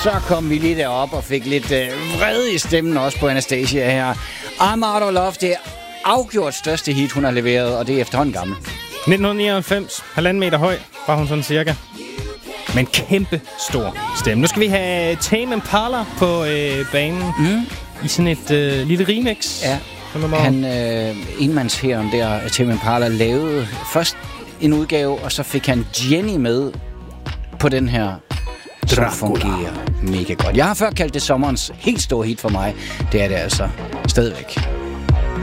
så kom vi lige derop og fik lidt vrede i stemmen også på Anastacia her. I'm Out of Love, det er afgjort største hit, hun har leveret, og det er efterhånden gammel. 1999, 1,5 meter høj, var hun sådan cirka. Men kæmpe stor stemme. Nu skal vi have Tame Impala på banen i sådan et lille remix. Ja, han enmandshæren der, Tame Impala, lavede først en udgave, og så fik han Jenny med på den her, som fungerer mega godt. Jeg har før kaldt det sommerens helt store hit for mig. Det er det altså stadigvæk.